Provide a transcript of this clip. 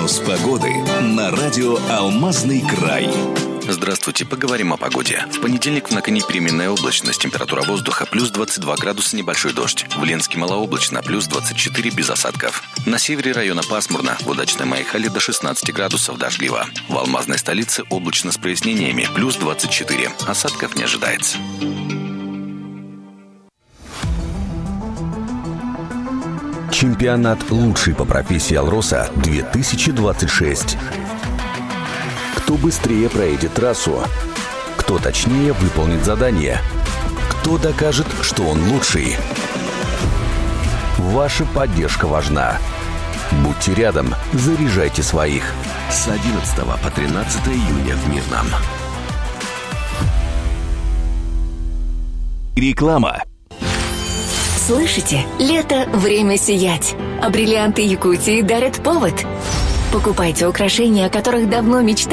Прогноз погоды на радио «Алмазный край». Здравствуйте, поговорим о погоде. В понедельник в Наконе переменная облачность, температура воздуха плюс 22 градуса, небольшой дождь. В Ленске малооблачно, плюс 24 без осадков. На севере района пасмурно, в удачной Майхале до 16 градусов дождливо. В алмазной столице облачно с прояснениями, плюс 24. Осадков не ожидается. Чемпионат «Лучший по профессии Алроса» 2026. Кто быстрее проедет трассу? Кто точнее выполнит задание? Кто докажет, что он лучший? Ваша поддержка важна. Будьте рядом, заряжайте своих. С 11 по 13 июня в Мирном. Реклама. Слышите? Лето – время сиять. А бриллианты Якутии дарят повод. Покупайте украшения, о которых давно мечтали.